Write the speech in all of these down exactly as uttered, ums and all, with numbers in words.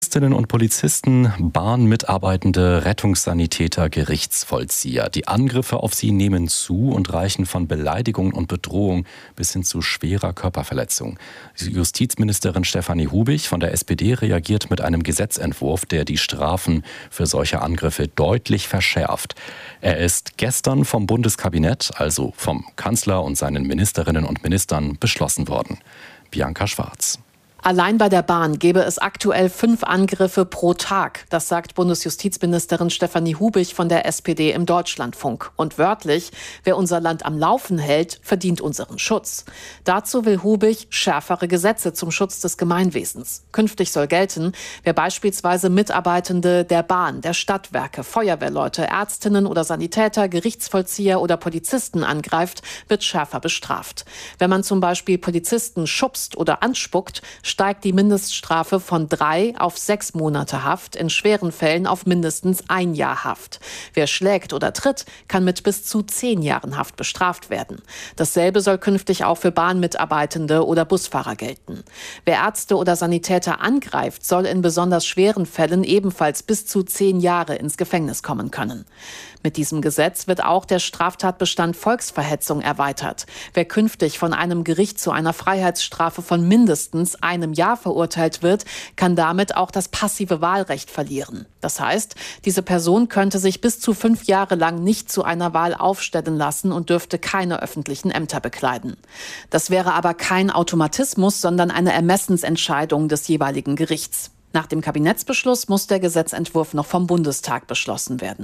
Polizistinnen und Polizisten, Bahnmitarbeitende, Rettungssanitäter, Gerichtsvollzieher. Die Angriffe auf sie nehmen zu und reichen von Beleidigung und Bedrohung bis hin zu schwerer Körperverletzung. Justizministerin Stefanie Hubich von der S P D reagiert mit einem Gesetzentwurf, der die Strafen für solche Angriffe deutlich verschärft. Er ist gestern vom Bundeskabinett, also vom Kanzler und seinen Ministerinnen und Ministern, beschlossen worden. Bianca Schwarz. Allein bei der Bahn gäbe es aktuell fünf Angriffe pro Tag. Das sagt Bundesjustizministerin Stefanie Hubich von der S P D im Deutschlandfunk. Und wörtlich, wer unser Land am Laufen hält, verdient unseren Schutz. Dazu will Hubich schärfere Gesetze zum Schutz des Gemeinwesens. Künftig soll gelten, wer beispielsweise Mitarbeitende der Bahn, der Stadtwerke, Feuerwehrleute, Ärztinnen oder Sanitäter, Gerichtsvollzieher oder Polizisten angreift, wird schärfer bestraft. Wenn man zum Beispiel Polizisten schubst oder anspuckt, steigt die Mindeststrafe von drei auf sechs Monate Haft, in schweren Fällen auf mindestens ein Jahr Haft. Wer schlägt oder tritt, kann mit bis zu zehn Jahren Haft bestraft werden. Dasselbe soll künftig auch für Bahnmitarbeitende oder Busfahrer gelten. Wer Ärzte oder Sanitäter angreift, soll in besonders schweren Fällen ebenfalls bis zu zehn Jahre ins Gefängnis kommen können. Mit diesem Gesetz wird auch der Straftatbestand Volksverhetzung erweitert. Wer künftig von einem Gericht zu einer Freiheitsstrafe von mindestens einem Jahr verurteilt wird, kann damit auch das passive Wahlrecht verlieren. Das heißt, diese Person könnte sich bis zu fünf Jahre lang nicht zu einer Wahl aufstellen lassen und dürfte keine öffentlichen Ämter bekleiden. Das wäre aber kein Automatismus, sondern eine Ermessensentscheidung des jeweiligen Gerichts. Nach dem Kabinettsbeschluss muss der Gesetzentwurf noch vom Bundestag beschlossen werden.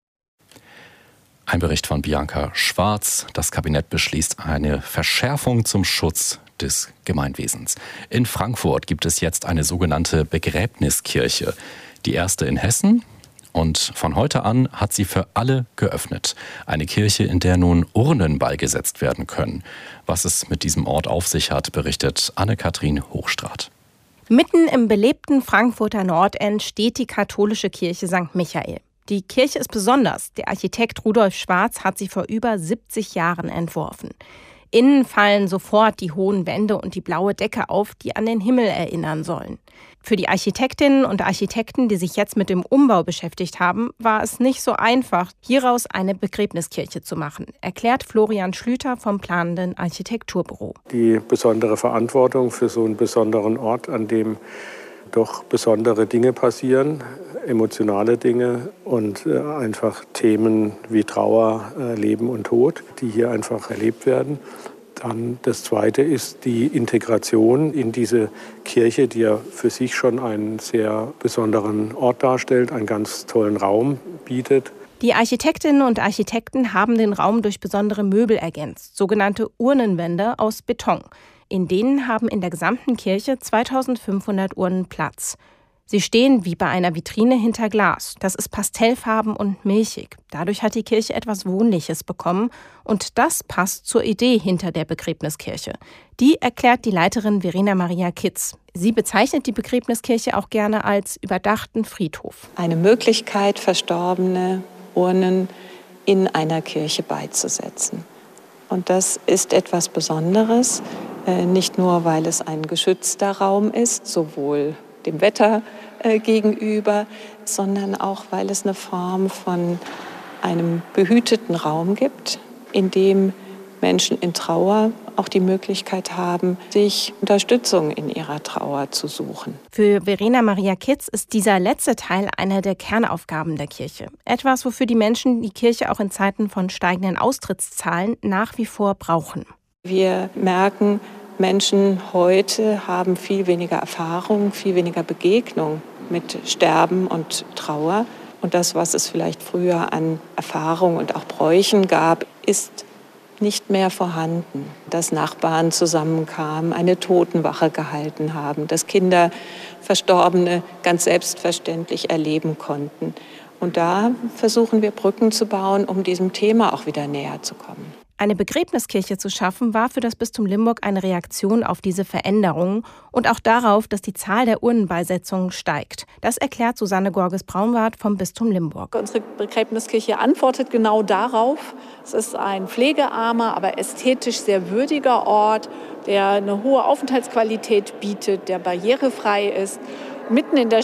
Ein Bericht von Bianca Schwarz. Das Kabinett beschließt eine Verschärfung zum Schutz des Gemeinwesens. In Frankfurt gibt es jetzt eine sogenannte Begräbniskirche. Die erste in Hessen. Und von heute an hat sie für alle geöffnet. Eine Kirche, in der nun Urnen beigesetzt werden können. Was es mit diesem Ort auf sich hat, berichtet Anne-Kathrin Hochstraat. Mitten im belebten Frankfurter Nordend steht die katholische Kirche Sankt Michael. Die Kirche ist besonders. Der Architekt Rudolf Schwarz hat sie vor über siebzig Jahren entworfen. Innen fallen sofort die hohen Wände und die blaue Decke auf, die an den Himmel erinnern sollen. Für die Architektinnen und Architekten, die sich jetzt mit dem Umbau beschäftigt haben, war es nicht so einfach, hieraus eine Begräbniskirche zu machen, erklärt Florian Schlüter vom planenden Architekturbüro. Die besondere Verantwortung für so einen besonderen Ort, an dem doch besondere Dinge passieren, emotionale Dinge und äh, einfach Themen wie Trauer, äh, Leben und Tod, die hier einfach erlebt werden. Dann das Zweite ist die Integration in diese Kirche, die ja für sich schon einen sehr besonderen Ort darstellt, einen ganz tollen Raum bietet. Die Architektinnen und Architekten haben den Raum durch besondere Möbel ergänzt, sogenannte Urnenwände aus Beton. In denen haben in der gesamten Kirche zweitausendfünfhundert Urnen Platz. Sie stehen wie bei einer Vitrine hinter Glas. Das ist pastellfarben und milchig. Dadurch hat die Kirche etwas Wohnliches bekommen. Und das passt zur Idee hinter der Begräbniskirche. Die erklärt die Leiterin Verena Maria Kitz. Sie bezeichnet die Begräbniskirche auch gerne als überdachten Friedhof. Eine Möglichkeit, verstorbene Urnen in einer Kirche beizusetzen. Und das ist etwas Besonderes, nicht nur, weil es ein geschützter Raum ist, sowohl dem Wetter gegenüber, sondern auch, weil es eine Form von einem behüteten Raum gibt, in dem Menschen in Trauer auch die Möglichkeit haben, sich Unterstützung in ihrer Trauer zu suchen. Für Verena Maria Kitz ist dieser letzte Teil eine der Kernaufgaben der Kirche. Etwas, wofür die Menschen die Kirche auch in Zeiten von steigenden Austrittszahlen nach wie vor brauchen. Wir merken, Menschen heute haben viel weniger Erfahrung, viel weniger Begegnung mit Sterben und Trauer. Und das, was es vielleicht früher an Erfahrung und auch Bräuchen gab, ist nicht mehr vorhanden. Dass Nachbarn zusammenkamen, eine Totenwache gehalten haben, dass Kinder Verstorbene ganz selbstverständlich erleben konnten. Und da versuchen wir Brücken zu bauen, um diesem Thema auch wieder näher zu kommen. Eine Begräbniskirche zu schaffen, war für das Bistum Limburg eine Reaktion auf diese Veränderungen und auch darauf, dass die Zahl der Urnenbeisetzungen steigt. Das erklärt Susanne Gorges-Braunwart vom Bistum Limburg. Unsere Begräbniskirche antwortet genau darauf. Es ist ein pflegearmer, aber ästhetisch sehr würdiger Ort, der eine hohe Aufenthaltsqualität bietet, der barrierefrei ist, mitten in der Stadt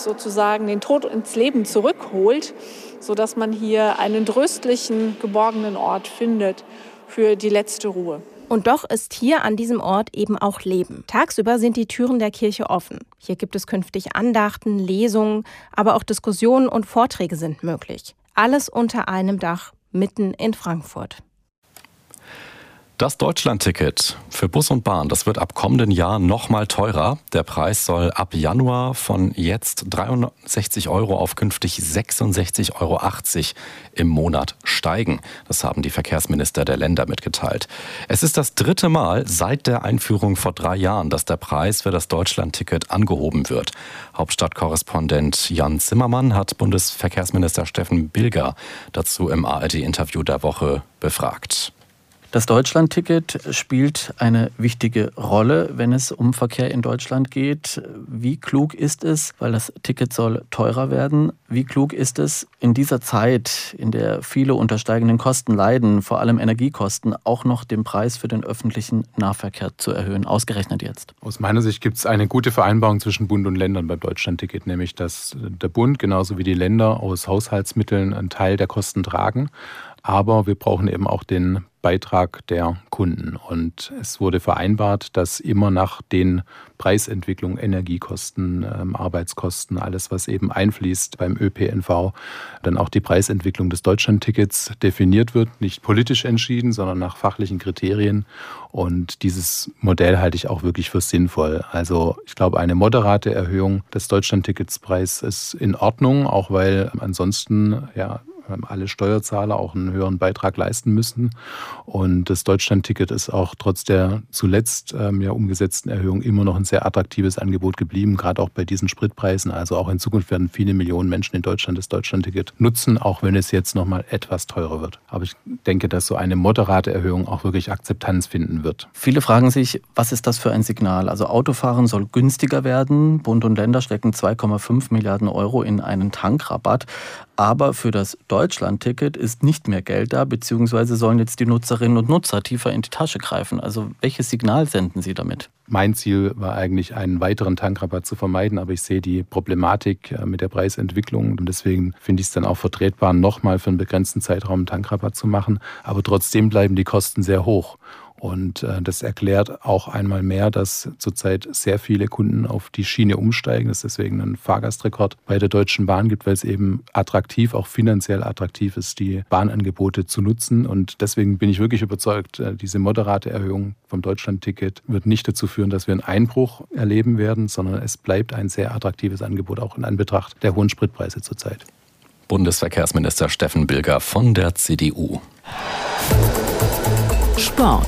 sozusagen den Tod ins Leben zurückholt, sodass man hier einen tröstlichen, geborgenen Ort findet für die letzte Ruhe. Und doch ist hier an diesem Ort eben auch Leben. Tagsüber sind die Türen der Kirche offen. Hier gibt es künftig Andachten, Lesungen, aber auch Diskussionen und Vorträge sind möglich. Alles unter einem Dach, mitten in Frankfurt. Das Deutschlandticket für Bus und Bahn, das wird ab kommenden Jahr noch mal teurer. Der Preis soll ab Januar von jetzt dreiundsechzig Euro auf künftig sechsundsechzig Euro achtzig im Monat steigen. Das haben die Verkehrsminister der Länder mitgeteilt. Es ist das dritte Mal seit der Einführung vor drei Jahren, dass der Preis für das Deutschlandticket angehoben wird. Hauptstadtkorrespondent Jan Zimmermann hat Bundesverkehrsminister Steffen Bilger dazu im A R D-Interview der Woche befragt. Das Deutschlandticket spielt eine wichtige Rolle, wenn es um Verkehr in Deutschland geht. Wie klug ist es, weil das Ticket soll teurer werden, wie klug ist es in dieser Zeit, in der viele unter steigenden Kosten leiden, vor allem Energiekosten, auch noch den Preis für den öffentlichen Nahverkehr zu erhöhen, ausgerechnet jetzt? Aus meiner Sicht gibt es eine gute Vereinbarung zwischen Bund und Ländern beim Deutschlandticket, nämlich dass der Bund genauso wie die Länder aus Haushaltsmitteln einen Teil der Kosten tragen. Aber wir brauchen eben auch den Beitrag der Kunden. Und es wurde vereinbart, dass immer nach den Preisentwicklungen, Energiekosten, ähm, Arbeitskosten, alles, was eben einfließt beim Ö P N V, dann auch die Preisentwicklung des Deutschlandtickets definiert wird. Nicht politisch entschieden, sondern nach fachlichen Kriterien. Und dieses Modell halte ich auch wirklich für sinnvoll. Also ich glaube, eine moderate Erhöhung des Deutschlandticketspreises ist in Ordnung, auch weil ansonsten ja alle Steuerzahler auch einen höheren Beitrag leisten müssen. Und das Deutschlandticket ist auch trotz der zuletzt ähm, ja umgesetzten Erhöhung immer noch ein sehr attraktives Angebot geblieben, gerade auch bei diesen Spritpreisen. Also auch in Zukunft werden viele Millionen Menschen in Deutschland das Deutschlandticket nutzen, auch wenn es jetzt nochmal etwas teurer wird. Aber ich denke, dass so eine moderate Erhöhung auch wirklich Akzeptanz finden wird. Viele fragen sich, was ist das für ein Signal? Also Autofahren soll günstiger werden. Bund und Länder stecken zwei Komma fünf Milliarden Euro in einen Tankrabatt. Aber für das Deutschlandticket ist nicht mehr Geld da, beziehungsweise sollen jetzt die Nutzerinnen und Nutzer tiefer in die Tasche greifen. Also welches Signal senden Sie damit? Mein Ziel war eigentlich, einen weiteren Tankrabatt zu vermeiden, aber ich sehe die Problematik mit der Preisentwicklung und deswegen finde ich es dann auch vertretbar, nochmal für einen begrenzten Zeitraum einen Tankrabatt zu machen. Aber trotzdem bleiben die Kosten sehr hoch. Und äh, das erklärt auch einmal mehr, dass zurzeit sehr viele Kunden auf die Schiene umsteigen. Es deswegen einen Fahrgastrekord bei der Deutschen Bahn gibt, weil es eben attraktiv, auch finanziell attraktiv ist, die Bahnangebote zu nutzen. Und deswegen bin ich wirklich überzeugt, äh, diese moderate Erhöhung vom Deutschlandticket wird nicht dazu führen, dass wir einen Einbruch erleben werden, sondern es bleibt ein sehr attraktives Angebot, auch in Anbetracht der hohen Spritpreise zurzeit. Bundesverkehrsminister Steffen Bilger von der C D U. Sport.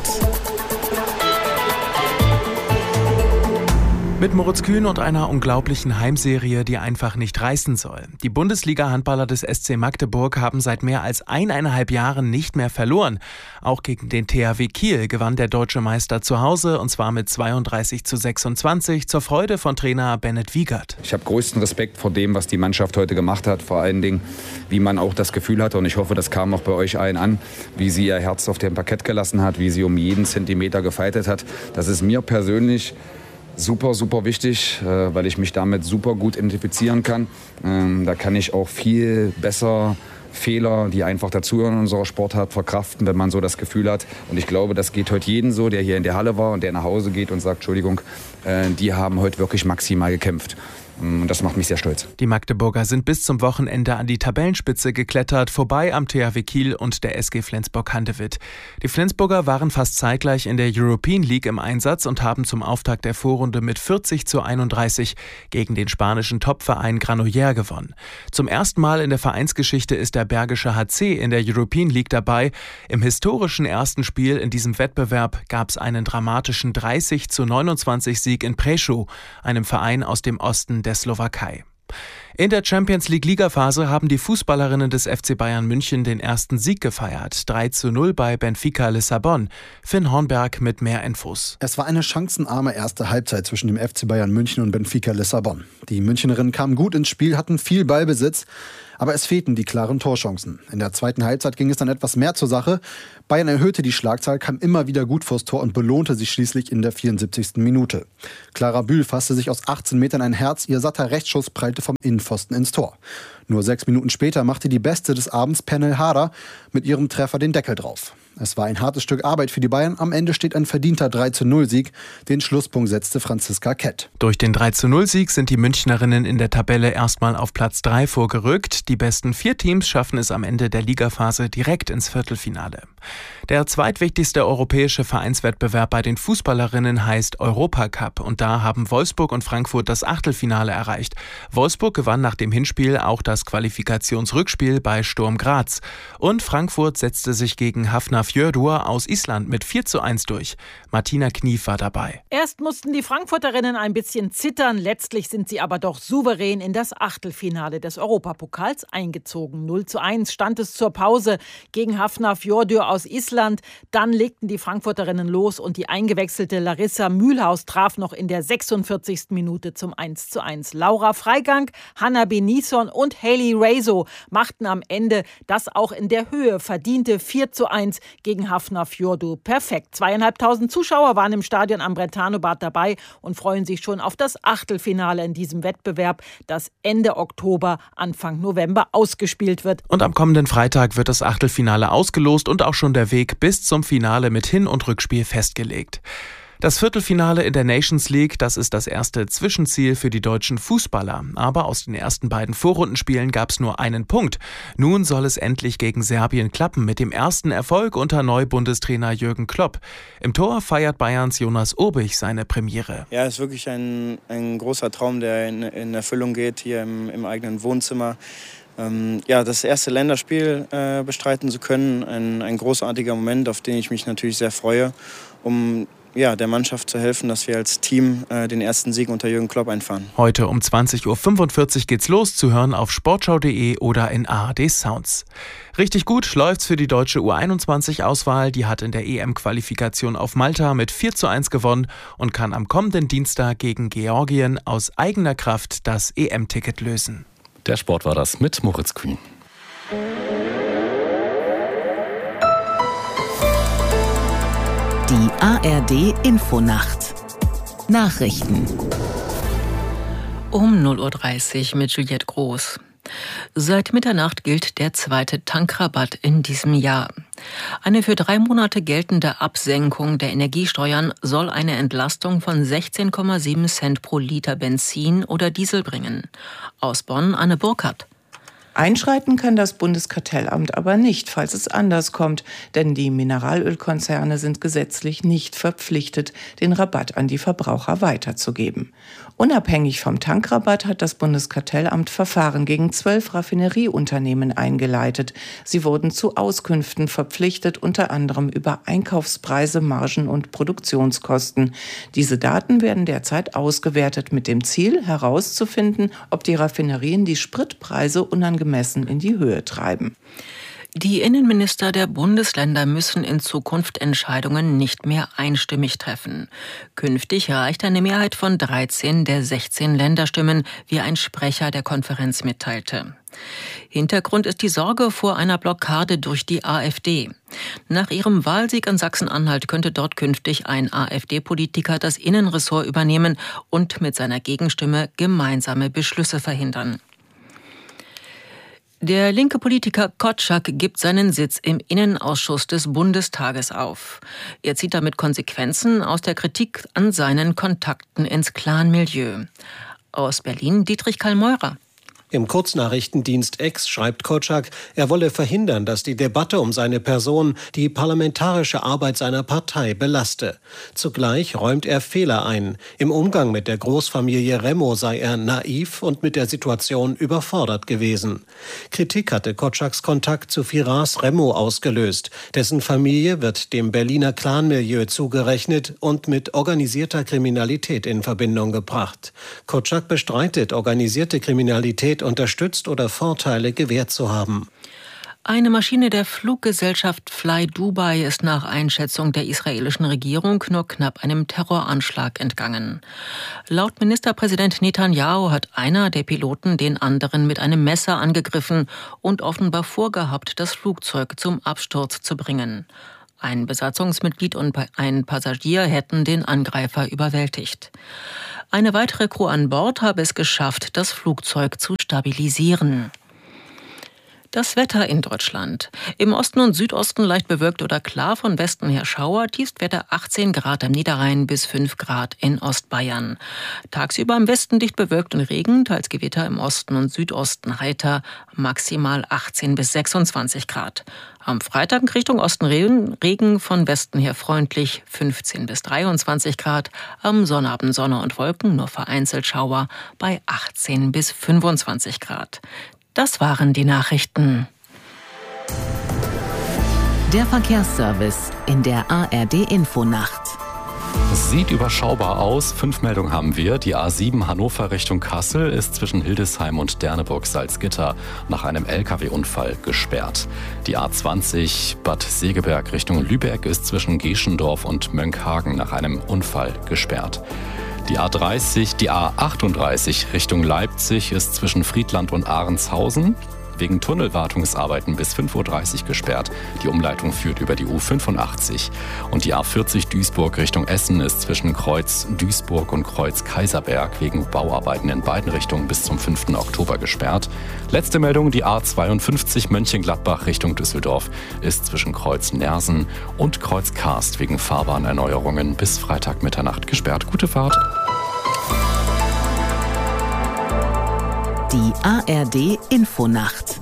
Mit Moritz Kühn und einer unglaublichen Heimserie, die einfach nicht reißen soll. Die Bundesliga-Handballer des S C Magdeburg haben seit mehr als eineinhalb Jahren nicht mehr verloren. Auch gegen den T H W Kiel gewann der deutsche Meister zu Hause, und zwar mit zweiunddreißig zu sechsundzwanzig, zur Freude von Trainer Bennett Wiegert. Ich habe größten Respekt vor dem, was die Mannschaft heute gemacht hat. Vor allen Dingen, wie man auch das Gefühl hatte, und ich hoffe, das kam auch bei euch allen an, wie sie ihr Herz auf dem Parkett gelassen hat, wie sie um jeden Zentimeter gefeitet hat. Das ist mir persönlich super, super wichtig, weil ich mich damit super gut identifizieren kann. Da kann ich auch viel besser Fehler, die einfach dazugehören in unserer Sportart, verkraften, wenn man so das Gefühl hat. Und ich glaube, das geht heute jedem so, der hier in der Halle war und der nach Hause geht und sagt, Entschuldigung, die haben heute wirklich maximal gekämpft. Und das macht mich sehr stolz. Die Magdeburger sind bis zum Wochenende an die Tabellenspitze geklettert, vorbei am T H W Kiel und der S G Flensburg-Handewitt. Die Flensburger waren fast zeitgleich in der European League im Einsatz und haben zum Auftakt der Vorrunde mit vierzig zu einunddreißig gegen den spanischen Topverein Granollers gewonnen. Zum ersten Mal in der Vereinsgeschichte ist der Bergische H C in der European League dabei. Im historischen ersten Spiel in diesem Wettbewerb gab es einen dramatischen dreißig zu neunundzwanzig Sieg in Prešov, einem Verein aus dem Osten der Slowakei. In der Champions-League-Ligaphase haben die Fußballerinnen des F C Bayern München den ersten Sieg gefeiert. drei zu null bei Benfica Lissabon. Finn Hornberg mit mehr Infos. Es war eine chancenarme erste Halbzeit zwischen dem F C Bayern München und Benfica Lissabon. Die Münchnerinnen kamen gut ins Spiel, hatten viel Ballbesitz, aber es fehlten die klaren Torchancen. In der zweiten Halbzeit ging es dann etwas mehr zur Sache. Bayern erhöhte die Schlagzahl, kam immer wieder gut vors Tor und belohnte sich schließlich in der vierundsiebzigsten Minute. Clara Bühl fasste sich aus achtzehn Metern ein Herz, ihr satter Rechtsschuss prallte vom Innenpfosten ins Tor. Nur sechs Minuten später machte die Beste des Abends, Pernille Harder, mit ihrem Treffer den Deckel drauf. Es war ein hartes Stück Arbeit für die Bayern. Am Ende steht ein verdienter drei zu null Sieg. Den Schlusspunkt setzte Franziska Kett. Durch den drei zu null Sieg sind die Münchnerinnen in der Tabelle erstmal auf Platz drei vorgerückt. Die besten vier Teams schaffen es am Ende der Ligaphase direkt ins Viertelfinale. Der zweitwichtigste europäische Vereinswettbewerb bei den Fußballerinnen heißt Europacup. Und da haben Wolfsburg und Frankfurt das Achtelfinale erreicht. Wolfsburg gewann nach dem Hinspiel auch das Qualifikationsrückspiel bei Sturm Graz. Und Frankfurt setzte sich gegen Hafnarfjörður aus Island mit vier zu eins durch. Martina Knief war dabei. Erst mussten die Frankfurterinnen ein bisschen zittern. Letztlich sind sie aber doch souverän in das Achtelfinale des Europapokals eingezogen. null zu eins stand es zur Pause gegen Hafnarfjörður aus Island. Dann legten die Frankfurterinnen los und die eingewechselte Larissa Mühlhaus traf noch in der sechsundvierzigsten Minute zum eins zu eins. Laura Freigang, Hanna Benison und Hayley Raso machten am Ende das auch in der Höhe verdiente vier zu eins gegen Hafnarfjörður perfekt. Zweieinhalbtausend Zuschauer waren im Stadion am Brentano-Bad dabei und freuen sich schon auf das Achtelfinale in diesem Wettbewerb, das Ende Oktober, Anfang November ausgespielt wird. Und am kommenden Freitag wird das Achtelfinale ausgelost und auch schon der Weg bis zum Finale mit Hin- und Rückspiel festgelegt. Das Viertelfinale in der Nations League, das ist das erste Zwischenziel für die deutschen Fußballer. Aber aus den ersten beiden Vorrundenspielen gab es nur einen Punkt. Nun soll es endlich gegen Serbien klappen mit dem ersten Erfolg unter Neubundestrainer Jürgen Klopp. Im Tor feiert Bayerns Jonas Obich seine Premiere. Ja, es ist wirklich ein, ein großer Traum, der in, in Erfüllung geht, hier im, im eigenen Wohnzimmer. Ähm, ja, das erste Länderspiel äh, bestreiten zu können, ein, ein großartiger Moment, auf den ich mich natürlich sehr freue, um ja, der Mannschaft zu helfen, dass wir als Team äh, den ersten Sieg unter Jürgen Klopp einfahren. Heute um zwanzig Uhr fünfundvierzig geht's los, zu hören auf sportschau punkt de oder in A R D Sounds. Richtig gut läuft's für die deutsche U einundzwanzig-Auswahl. Die hat in der E M-Qualifikation auf Malta mit vier zu eins gewonnen und kann am kommenden Dienstag gegen Georgien aus eigener Kraft das E M-Ticket lösen. Der Sport war das mit Moritz Kühn. Die A R D Infonacht. Nachrichten. Um null Uhr dreißig mit Juliette Groß. Seit Mitternacht gilt der zweite Tankrabatt in diesem Jahr. Eine für drei Monate geltende Absenkung der Energiesteuern soll eine Entlastung von sechzehn Komma sieben Cent pro Liter Benzin oder Diesel bringen. Aus Bonn Anne Burkhardt. Einschreiten kann das Bundeskartellamt aber nicht, falls es anders kommt, denn die Mineralölkonzerne sind gesetzlich nicht verpflichtet, den Rabatt an die Verbraucher weiterzugeben. Unabhängig vom Tankrabatt hat das Bundeskartellamt Verfahren gegen zwölf Raffinerieunternehmen eingeleitet. Sie wurden zu Auskünften verpflichtet, unter anderem über Einkaufspreise, Margen und Produktionskosten. Diese Daten werden derzeit ausgewertet mit dem Ziel, herauszufinden, ob die Raffinerien die Spritpreise unangemessen in die Höhe treiben. Die Innenminister der Bundesländer müssen in Zukunft Entscheidungen nicht mehr einstimmig treffen. Künftig reicht eine Mehrheit von dreizehn der sechzehn Länderstimmen, wie ein Sprecher der Konferenz mitteilte. Hintergrund ist die Sorge vor einer Blockade durch die AfD. Nach ihrem Wahlsieg in Sachsen-Anhalt könnte dort künftig ein AfD-Politiker das Innenressort übernehmen und mit seiner Gegenstimme gemeinsame Beschlüsse verhindern. Der linke Politiker Kotschak gibt seinen Sitz im Innenausschuss des Bundestages auf. Er zieht damit Konsequenzen aus der Kritik an seinen Kontakten ins Clan-Milieu. Aus Berlin Dietrich Kallmeurer. Im Kurznachrichtendienst X schreibt Kotschak, er wolle verhindern, dass die Debatte um seine Person die parlamentarische Arbeit seiner Partei belaste. Zugleich räumt er Fehler ein. Im Umgang mit der Großfamilie Remo sei er naiv und mit der Situation überfordert gewesen. Kritik hatte Kotschaks Kontakt zu Firas Remo ausgelöst. Dessen Familie wird dem Berliner Clanmilieu zugerechnet und mit organisierter Kriminalität in Verbindung gebracht. Kotschak bestreitet organisierte Kriminalität Mobilität unterstützt oder Vorteile gewährt zu haben. Eine Maschine der Fluggesellschaft Fly Dubai ist nach Einschätzung der israelischen Regierung nur knapp einem Terroranschlag entgangen. Laut Ministerpräsident Netanyahu hat einer der Piloten den anderen mit einem Messer angegriffen und offenbar vorgehabt, das Flugzeug zum Absturz zu bringen. Ein Besatzungsmitglied und ein Passagier hätten den Angreifer überwältigt. Eine weitere Crew an Bord habe es geschafft, das Flugzeug zu stabilisieren. Das Wetter in Deutschland. Im Osten und Südosten leicht bewölkt oder klar, von Westen her Schauer, Tiefstwerte achtzehn Grad am Niederrhein bis fünf Grad in Ostbayern. Tagsüber im Westen dicht bewölkt und Regen, teils Gewitter im Osten und Südosten heiter, maximal achtzehn bis sechsundzwanzig Grad. Am Freitag Richtung Osten Regen, Regen, von Westen her freundlich, fünfzehn bis dreiundzwanzig Grad. Am Sonnabend Sonne und Wolken, nur vereinzelt Schauer bei achtzehn bis fünfundzwanzig Grad. Das waren die Nachrichten. Der Verkehrsservice in der A R D-Infonacht. Sieht überschaubar aus. Fünf Meldungen haben wir. Die A sieben Hannover Richtung Kassel ist zwischen Hildesheim und Derneburg-Salzgitter nach einem L K W-Unfall gesperrt. Die A zwanzig Bad Segeberg Richtung Lübeck ist zwischen Geschendorf und Mönckehagen nach einem Unfall gesperrt. Die A dreißig, die A achtunddreißig Richtung Leipzig ist zwischen Friedland und Ahrenshausen wegen Tunnelwartungsarbeiten bis fünf Uhr dreißig gesperrt. Die Umleitung führt über die U fünfundachtzig. Und die A vierzig Duisburg Richtung Essen ist zwischen Kreuz Duisburg und Kreuz Kaiserberg wegen Bauarbeiten in beiden Richtungen bis zum fünften Oktober gesperrt. Letzte Meldung, die A zweiundfünfzig Mönchengladbach Richtung Düsseldorf ist zwischen Kreuz Nersen und Kreuz Karst wegen Fahrbahnerneuerungen bis Freitag Mitternacht gesperrt. Gute Fahrt. Die A R D-Infonacht.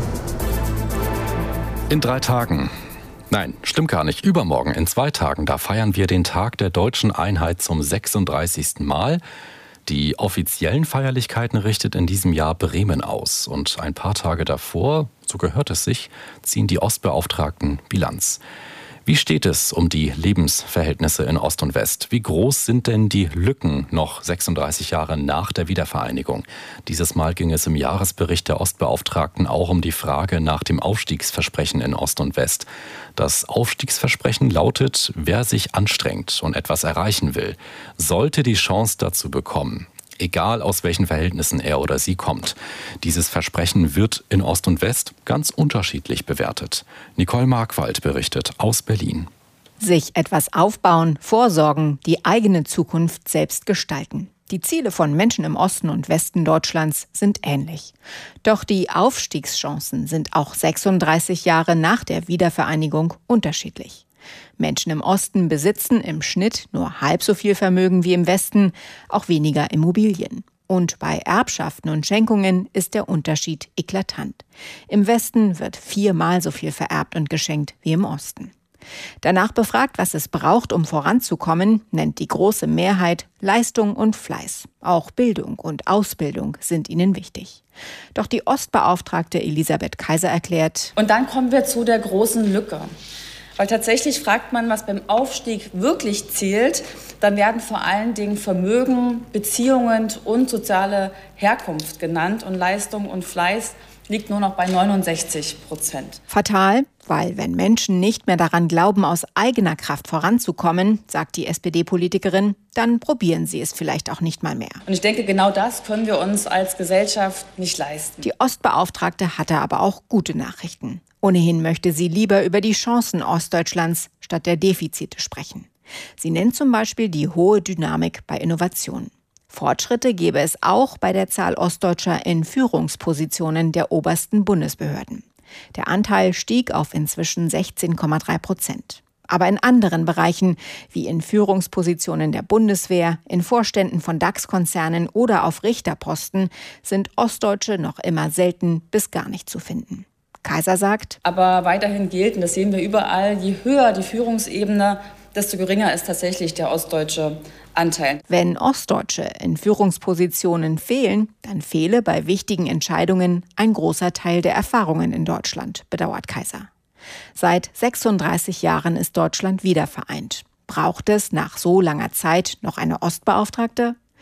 In drei Tagen. Nein, stimmt gar nicht. Übermorgen, in zwei Tagen, da feiern wir den Tag der deutschen Einheit zum sechsunddreißigsten Mal. Die offiziellen Feierlichkeiten richtet in diesem Jahr Bremen aus. Und ein paar Tage davor, so gehört es sich, ziehen die Ostbeauftragten Bilanz. Wie steht es um die Lebensverhältnisse in Ost und West? Wie groß sind denn die Lücken noch sechsunddreißig Jahre nach der Wiedervereinigung? Dieses Mal ging es im Jahresbericht der Ostbeauftragten auch um die Frage nach dem Aufstiegsversprechen in Ost und West. Das Aufstiegsversprechen lautet, wer sich anstrengt und etwas erreichen will, sollte die Chance dazu bekommen. Egal aus welchen Verhältnissen er oder sie kommt. Dieses Versprechen wird in Ost und West ganz unterschiedlich bewertet. Nicole Markwald berichtet aus Berlin. Sich etwas aufbauen, vorsorgen, die eigene Zukunft selbst gestalten. Die Ziele von Menschen im Osten und Westen Deutschlands sind ähnlich. Doch die Aufstiegschancen sind auch sechsunddreißig Jahre nach der Wiedervereinigung unterschiedlich. Menschen im Osten besitzen im Schnitt nur halb so viel Vermögen wie im Westen, auch weniger Immobilien. Und bei Erbschaften und Schenkungen ist der Unterschied eklatant. Im Westen wird viermal so viel vererbt und geschenkt wie im Osten. Danach befragt, was es braucht, um voranzukommen, nennt die große Mehrheit Leistung und Fleiß. Auch Bildung und Ausbildung sind ihnen wichtig. Doch die Ostbeauftragte Elisabeth Kaiser erklärt: Und dann kommen wir zu der großen Lücke. Weil tatsächlich fragt man, was beim Aufstieg wirklich zählt, dann werden vor allen Dingen Vermögen, Beziehungen und soziale Herkunft genannt und Leistung und Fleiß liegt nur noch bei neunundsechzig Prozent. Fatal, weil wenn Menschen nicht mehr daran glauben, aus eigener Kraft voranzukommen, sagt die S P D-Politikerin, dann probieren sie es vielleicht auch nicht mal mehr. Und ich denke, genau das können wir uns als Gesellschaft nicht leisten. Die Ostbeauftragte hatte aber auch gute Nachrichten. Ohnehin möchte sie lieber über die Chancen Ostdeutschlands statt der Defizite sprechen. Sie nennt zum Beispiel die hohe Dynamik bei Innovationen. Fortschritte gebe es auch bei der Zahl Ostdeutscher in Führungspositionen der obersten Bundesbehörden. Der Anteil stieg auf inzwischen sechzehn Komma drei Prozent. Aber in anderen Bereichen, wie in Führungspositionen der Bundeswehr, in Vorständen von DAX-Konzernen oder auf Richterposten, sind Ostdeutsche noch immer selten bis gar nicht zu finden. Kaiser sagt: Aber weiterhin gilt, und das sehen wir überall, je höher die Führungsebene, desto geringer ist tatsächlich der ostdeutsche Anteil. Wenn Ostdeutsche in Führungspositionen fehlen, dann fehle bei wichtigen Entscheidungen ein großer Teil der Erfahrungen in Deutschland, bedauert Kaiser. Seit sechsunddreißig Jahren ist Deutschland wieder vereint. Braucht es nach so langer Zeit noch eine Ostbeauftragte?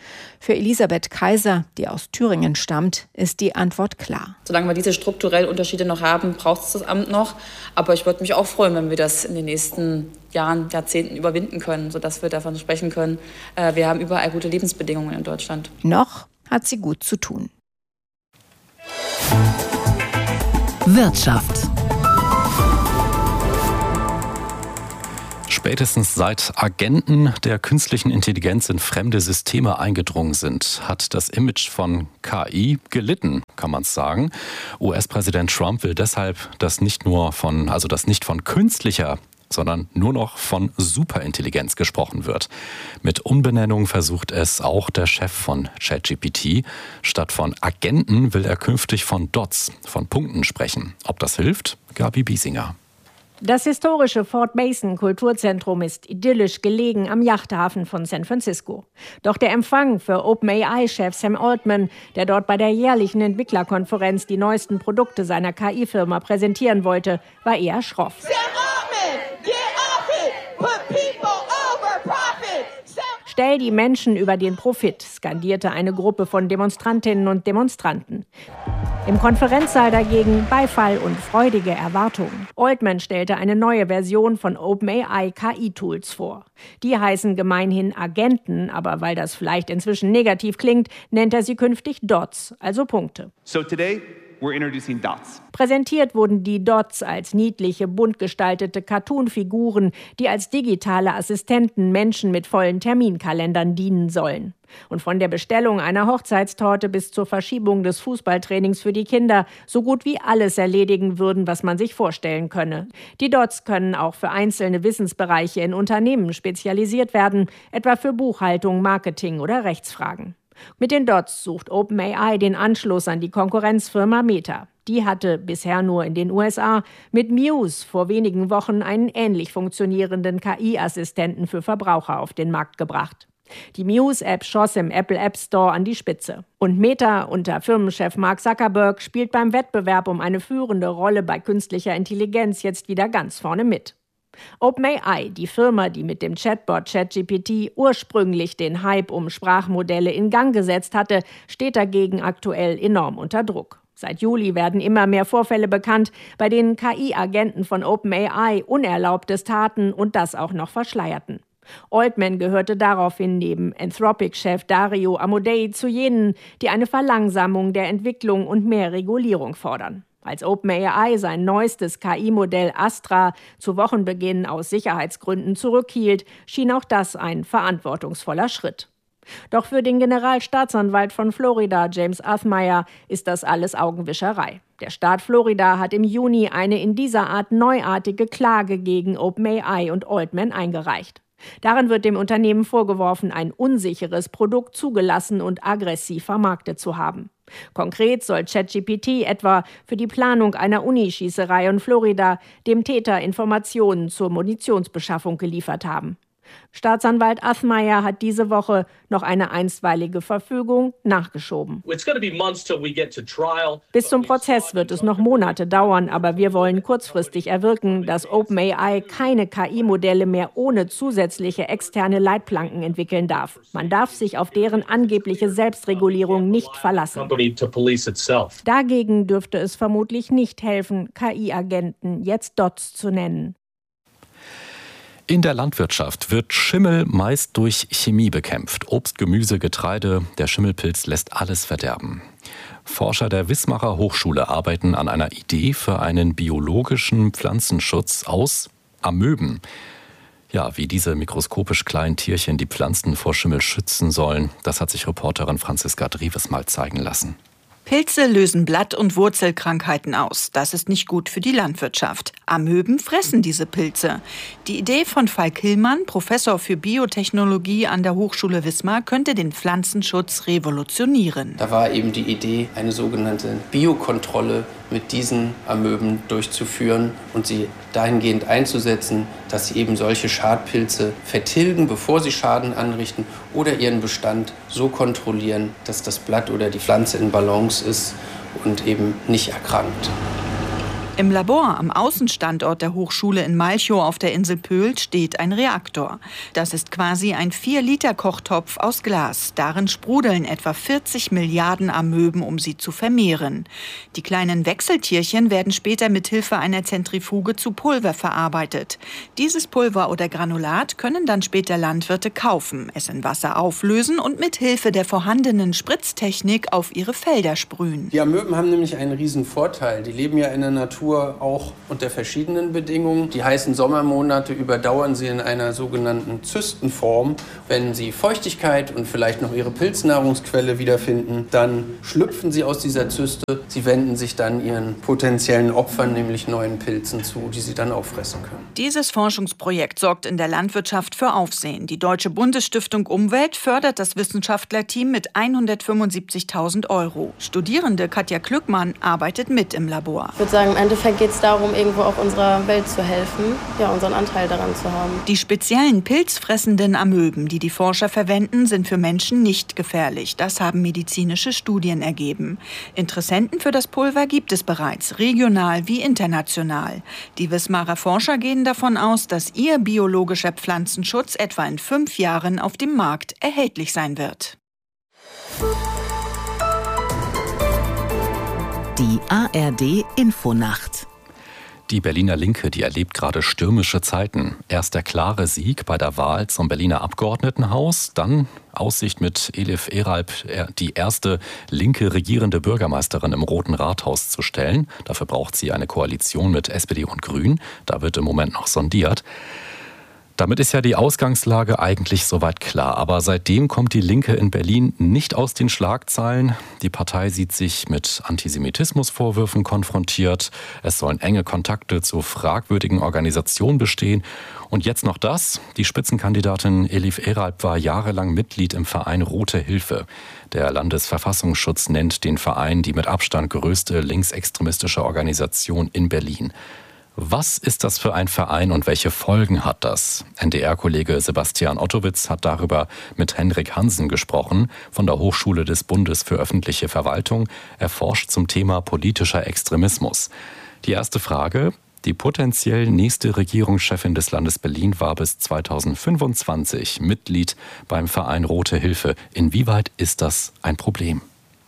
Für Elisabeth Kaiser, die aus Thüringen stammt, ist die Antwort klar. Solange wir diese strukturellen Unterschiede noch haben, braucht es das Amt noch. Aber ich würde mich auch freuen, wenn wir das in den nächsten Jahren, Jahrzehnten überwinden können, sodass wir davon sprechen können, wir haben überall gute Lebensbedingungen in Deutschland. Noch hat sie gut zu tun. Wirtschaft. Spätestens seit Agenten der künstlichen Intelligenz in fremde Systeme eingedrungen sind, hat das Image von K I gelitten, kann man sagen. U S-Präsident Trump will deshalb, dass nicht nur von, also dass nicht von künstlicher, sondern nur noch von Superintelligenz gesprochen wird. Mit Umbenennung versucht es auch der Chef von ChatGPT. Statt von Agenten will er künftig von Dots, von Punkten sprechen. Ob das hilft? Gabi Biesinger. Das historische Fort Mason Kulturzentrum ist idyllisch gelegen am Yachthafen von San Francisco. Doch der Empfang für OpenAI-Chef Sam Altman, der dort bei der jährlichen Entwicklerkonferenz die neuesten Produkte seiner K I-Firma präsentieren wollte, war eher schroff. Sam Altman, get off it! Put people over profit! Stell die Menschen über den Profit, skandierte eine Gruppe von Demonstrantinnen und Demonstranten. Im Konferenzsaal dagegen Beifall und freudige Erwartungen. Altman stellte eine neue Version von OpenAI K I-Tools vor. Die heißen gemeinhin Agenten, aber weil das vielleicht inzwischen negativ klingt, nennt er sie künftig Dots, also Punkte. So today we're introducing Dots. Präsentiert wurden die Dots als niedliche, bunt gestaltete Cartoon-Figuren, die als digitale Assistenten Menschen mit vollen Terminkalendern dienen sollen. Und von der Bestellung einer Hochzeitstorte bis zur Verschiebung des Fußballtrainings für die Kinder so gut wie alles erledigen würden, was man sich vorstellen könne. Die Dots können auch für einzelne Wissensbereiche in Unternehmen spezialisiert werden, etwa für Buchhaltung, Marketing oder Rechtsfragen. Mit den Dots sucht OpenAI den Anschluss an die Konkurrenzfirma Meta. Die hatte bisher nur in den U S A mit Muse vor wenigen Wochen einen ähnlich funktionierenden K I-Assistenten für Verbraucher auf den Markt gebracht. Die Muse-App schoss im Apple App Store an die Spitze. Und Meta unter Firmenchef Mark Zuckerberg spielt beim Wettbewerb um eine führende Rolle bei künstlicher Intelligenz jetzt wieder ganz vorne mit. OpenAI, die Firma, die mit dem Chatbot ChatGPT ursprünglich den Hype um Sprachmodelle in Gang gesetzt hatte, steht dagegen aktuell enorm unter Druck. Seit Juli werden immer mehr Vorfälle bekannt, bei denen K I-Agenten von OpenAI Unerlaubtes taten und das auch noch verschleierten. Altman gehörte daraufhin neben Anthropic-Chef Dario Amodei zu jenen, die eine Verlangsamung der Entwicklung und mehr Regulierung fordern. Als OpenAI sein neuestes K I-Modell Astra zu Wochenbeginn aus Sicherheitsgründen zurückhielt, schien auch das ein verantwortungsvoller Schritt. Doch für den Generalstaatsanwalt von Florida, James Athmeier, ist das alles Augenwischerei. Der Staat Florida hat im Juni eine in dieser Art neuartige Klage gegen OpenAI und Altman eingereicht. Darin wird dem Unternehmen vorgeworfen, ein unsicheres Produkt zugelassen und aggressiv vermarktet zu haben. Konkret soll ChatGPT etwa für die Planung einer Unischießerei in Florida dem Täter Informationen zur Munitionsbeschaffung geliefert haben. Staatsanwalt Athmeier hat diese Woche noch eine einstweilige Verfügung nachgeschoben. Bis zum Prozess wird es noch Monate dauern, aber wir wollen kurzfristig erwirken, dass OpenAI keine K I-Modelle mehr ohne zusätzliche externe Leitplanken entwickeln darf. Man darf sich auf deren angebliche Selbstregulierung nicht verlassen. Dagegen dürfte es vermutlich nicht helfen, K I-Agenten jetzt Dots zu nennen. In der Landwirtschaft wird Schimmel meist durch Chemie bekämpft. Obst, Gemüse, Getreide, der Schimmelpilz lässt alles verderben. Forscher der Wismarer Hochschule arbeiten an einer Idee für einen biologischen Pflanzenschutz aus Amöben. Ja, wie diese mikroskopisch kleinen Tierchen die Pflanzen vor Schimmel schützen sollen, das hat sich Reporterin Franziska Dreves mal zeigen lassen. Pilze lösen Blatt- und Wurzelkrankheiten aus. Das ist nicht gut für die Landwirtschaft. Amöben fressen diese Pilze. Die Idee von Falk Hillmann, Professor für Biotechnologie an der Hochschule Wismar, könnte den Pflanzenschutz revolutionieren. Da war eben die Idee, eine sogenannte Biokontrolle mit diesen Amöben durchzuführen und sie dahingehend einzusetzen, dass sie eben solche Schadpilze vertilgen, bevor sie Schaden anrichten, oder ihren Bestand so kontrollieren, dass das Blatt oder die Pflanze in Balance ist und eben nicht erkrankt. Im Labor am Außenstandort der Hochschule in Malchow auf der Insel Pöhl steht ein Reaktor. Das ist quasi ein vier Liter Kochtopf aus Glas. Darin sprudeln etwa vierzig Milliarden Amöben, um sie zu vermehren. Die kleinen Wechseltierchen werden später mit Hilfe einer Zentrifuge zu Pulver verarbeitet. Dieses Pulver oder Granulat können dann später Landwirte kaufen, es in Wasser auflösen und mit Hilfe der vorhandenen Spritztechnik auf ihre Felder sprühen. Die Amöben haben nämlich einen riesen Vorteil. Die leben ja in der Natur auch unter verschiedenen Bedingungen. Die heißen Sommermonate überdauern sie in einer sogenannten Zystenform. Wenn sie Feuchtigkeit und vielleicht noch ihre Pilznahrungsquelle wiederfinden, dann schlüpfen sie aus dieser Zyste. Sie wenden sich dann ihren potenziellen Opfern, nämlich neuen Pilzen, zu, die sie dann auffressen können. Dieses Forschungsprojekt sorgt in der Landwirtschaft für Aufsehen. Die Deutsche Bundesstiftung Umwelt fördert das Wissenschaftlerteam mit hundertfünfundsiebzigtausend Euro. Studierende Katja Klückmann arbeitet mit im Labor. Ich würde sagen, im Endeffekt geht es darum, irgendwo auch unserer Welt zu helfen, ja, unseren Anteil daran zu haben. Die speziellen pilzfressenden Amöben, die die Forscher verwenden, sind für Menschen nicht gefährlich. Das haben medizinische Studien ergeben. Interessenten für das Pulver gibt es bereits, regional wie international. Die Wismarer Forscher gehen davon aus, dass ihr biologischer Pflanzenschutz etwa in fünf Jahren auf dem Markt erhältlich sein wird. Die A R D-Infonacht. Die Berliner Linke, die erlebt gerade stürmische Zeiten. Erst der klare Sieg bei der Wahl zum Berliner Abgeordnetenhaus, dann Aussicht mit Elif Eralp, die erste linke regierende Bürgermeisterin im Roten Rathaus zu stellen. Dafür braucht sie eine Koalition mit S P D und Grünen. Da wird im Moment noch sondiert. Damit ist ja die Ausgangslage eigentlich soweit klar. Aber seitdem kommt die Linke in Berlin nicht aus den Schlagzeilen. Die Partei sieht sich mit Antisemitismusvorwürfen konfrontiert. Es sollen enge Kontakte zu fragwürdigen Organisationen bestehen. Und jetzt noch das. Die Spitzenkandidatin Elif Eralp war jahrelang Mitglied im Verein Rote Hilfe. Der Landesverfassungsschutz nennt den Verein die mit Abstand größte linksextremistische Organisation in Berlin. Was ist das für ein Verein und welche Folgen hat das? N D R-Kollege Sebastian Ottowitz hat darüber mit Henrik Hansen gesprochen, von der Hochschule des Bundes für öffentliche Verwaltung. Er forscht zum Thema politischer Extremismus. Die erste Frage: Die potenziell nächste Regierungschefin des Landes Berlin war bis zweitausendfünfundzwanzig Mitglied beim Verein Rote Hilfe. Inwieweit ist das ein Problem?